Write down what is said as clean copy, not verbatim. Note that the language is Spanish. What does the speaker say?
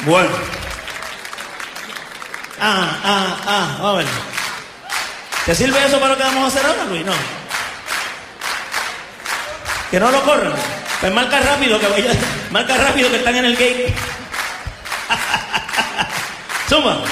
Bueno. Vamos a ver. ¿Te sirve eso para lo que vamos a hacer ahora, Luis? No. Que no lo corran. Pues marca rápido que están en el gate. Suma.